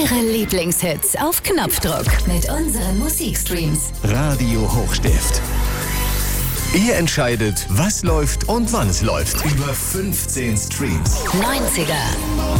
Eure Lieblingshits auf Knopfdruck mit unseren Musikstreams. Radio Hochstift. Ihr entscheidet, was läuft und wann es läuft. Über 15 Streams. 90er.